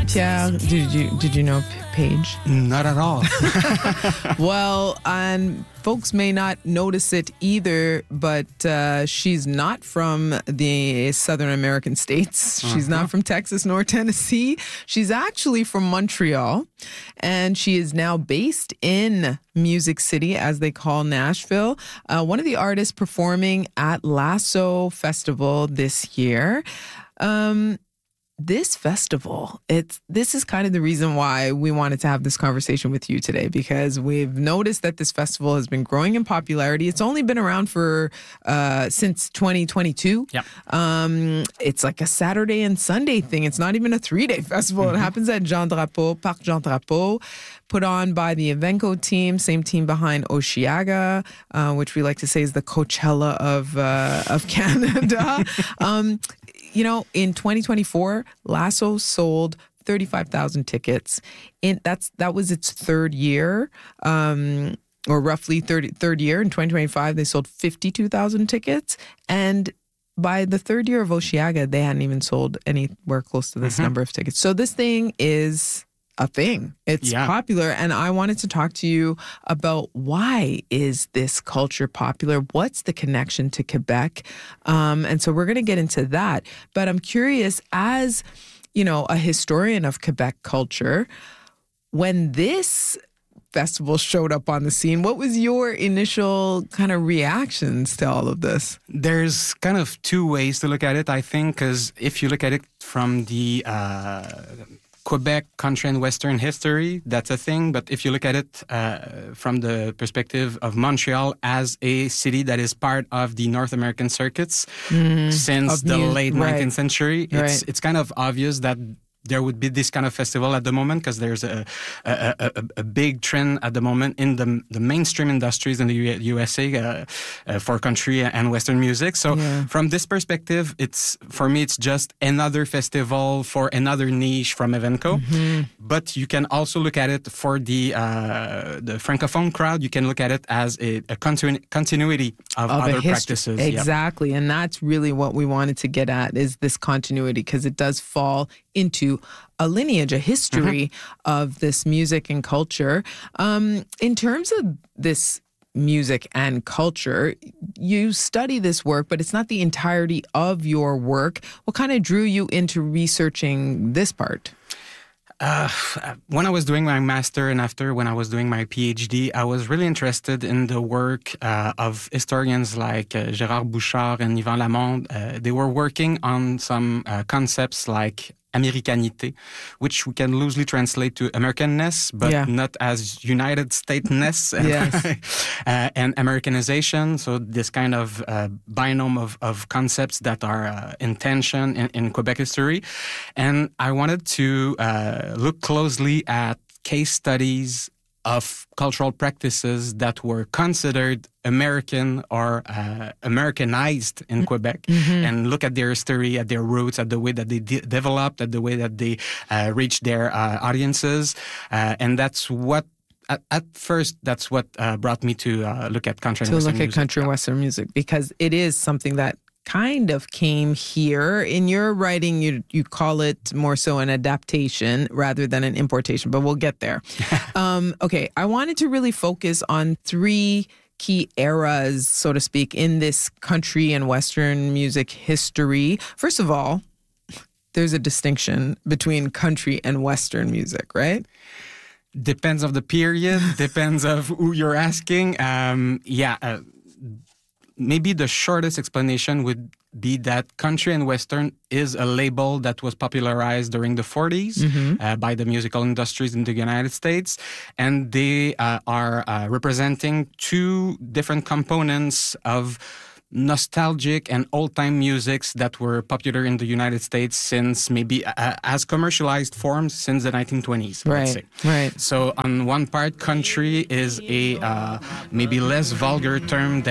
Pierre, did you know Paige? Not at all. Well, and folks may not notice it either, but she's not from the Southern American states. She's not from Texas nor Tennessee. She's actually from Montreal, and she is now based in Music City, as they call Nashville. One of the artists performing at Lasso Festival this year. This festival, this is kind of the reason why we wanted to have this conversation with you today, because we've noticed that this festival has been growing in popularity. It's only been around for since 2022. Yep. It's like a Saturday and Sunday thing. It's not even a 3-day festival. It happens at Jean Drapeau, Parc Jean Drapeau, put on by the Evenco team, same team behind Osheaga, which we like to say is the Coachella of Canada. You know, in 2024, Lasso sold 35,000 tickets. That was its third year, or roughly third year. In 2025, they sold 52,000 tickets. And by the third year of Osheaga, they hadn't even sold anywhere close to this number of tickets. So this thing is a thing. It's popular. And I wanted to talk to you about, why is this culture popular? What's the connection to Quebec? And so we're going to get into that. But I'm curious, as, you know, a historian of Quebec culture, when this festival showed up on the scene, what was your initial kind of reactions to all of this? There's kind of two ways to look at it, I think, because if you look at it from the Quebec country and Western history, that's a thing. But if you look at it from the perspective of Montreal as a city that is part of the North American circuits since the late 19th century, it's kind of obvious that there would be this kind of festival at the moment, because there's a big trend at the moment in the mainstream industries in the USA for country and Western music. So from this perspective, for me, it's just another festival for another niche from Evenco. But you can also look at it for the Francophone crowd. You can look at it as a continuity of other practices. Exactly. And that's really what we wanted to get at, is this continuity, because it does fall into a lineage, a history of this music and culture. In terms of this music and culture, you study this work, but it's not the entirety of your work. What kind of drew you into researching this part? When I was doing my master and after when I was doing my PhD, I was really interested in the work of historians like Gérard Bouchard and Yvan Lamonde. They were working on some concepts like Americanité, which we can loosely translate to Americanness, but not as United States-ness and Americanization. So this kind of binomial of concepts that are in tension in Quebec history. And I wanted to look closely at case studies of cultural practices that were considered American or Americanized in Quebec, and look at their history, at their roots, at the way that they developed, at the way that they reached their audiences. And that's what, at first, that's what brought me to look at country and Western music. To look at country and Western music, because it is something that kind of came here. In your writing, you call it more so an adaptation rather than an importation, but we'll get there. Okay, I wanted to really focus on 3 key eras, so to speak, in this country and Western music history. First of all, there's a distinction between country and Western music, right? Depends of the period, depends of who you're asking. Maybe the shortest explanation would be that country and Western is a label that was popularized during the 40s by the musical industries in the United States. And they are representing 2 different components of nostalgic and old-time musics that were popular in the United States since maybe as commercialized forms since the 1920s. Right. So on one part, country is a maybe less vulgar term